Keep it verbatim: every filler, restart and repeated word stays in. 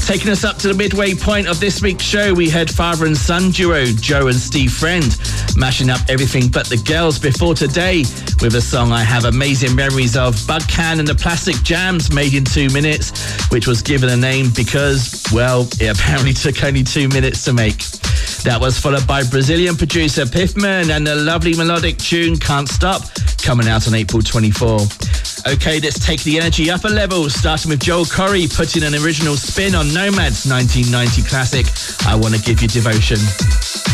Taking us up to the midway point of this week's show, we heard father and son duo Joe and Steve Friend mashing up Everything But the Girls before today with a song I have amazing memories of, Bugcan and the Plastic Jams, made in two minutes, which was given a name because, well, it apparently took only two minutes to make. That was followed by Brazilian producer Piffman and the lovely melodic tune Can't Stop, coming out on April twenty-fourth. Okay, let's take the energy up a level, starting with Joel Corry putting an original spin on Nomad's nineteen ninety classic, I Wanna Give You Devotion.